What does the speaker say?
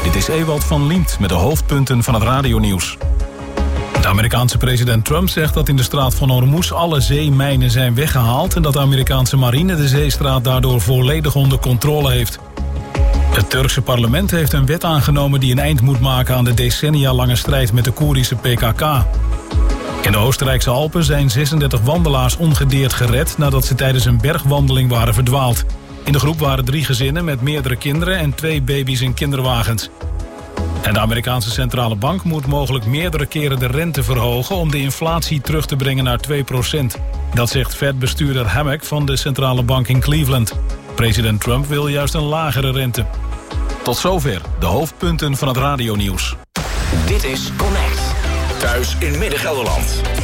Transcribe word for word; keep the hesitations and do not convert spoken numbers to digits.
Dit is Ewald van Liemt met de hoofdpunten van het radionieuws. De Amerikaanse president Trump zegt dat in de straat van Hormuz alle zeemijnen zijn weggehaald en dat de Amerikaanse marine de zeestraat daardoor volledig onder controle heeft. Het Turkse parlement heeft een wet aangenomen die een eind moet maken aan de decennia lange strijd met de Koerdische P K K. In de Oostenrijkse Alpen zijn zesendertig wandelaars ongedeerd gered nadat ze tijdens een bergwandeling waren verdwaald. In de groep waren drie gezinnen met meerdere kinderen en twee baby's in kinderwagens. En de Amerikaanse centrale bank moet mogelijk meerdere keren de rente verhogen om de inflatie terug te brengen naar twee procent. Dat zegt Fed-bestuurder Hammack van de centrale bank in Cleveland. President Trump wil juist een lagere rente. Tot zover de hoofdpunten van het radionieuws. Dit is Connect. Thuis in Midden-Gelderland.